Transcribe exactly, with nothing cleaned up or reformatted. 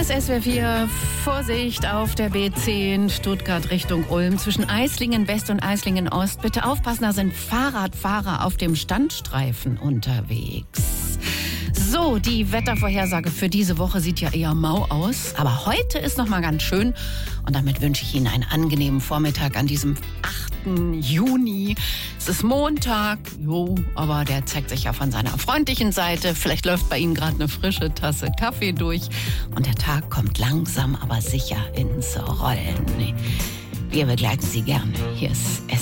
ist S W R vier. Vorsicht auf der B zehn Stuttgart Richtung Ulm zwischen Eislingen West und Eislingen Ost. Bitte aufpassen, da sind Fahrradfahrer auf dem Standstreifen unterwegs. So, die Wettervorhersage für diese Woche sieht ja eher mau aus. Aber heute ist noch mal ganz schön. Und damit wünsche ich Ihnen einen angenehmen Vormittag an diesem achten Juni. Es ist Montag, jo, aber der zeigt sich ja von seiner freundlichen Seite. Vielleicht läuft bei Ihnen gerade eine frische Tasse Kaffee durch. Und der Tag kommt langsam, aber sicher ins Rollen. Wir begleiten Sie gerne. Hier ist S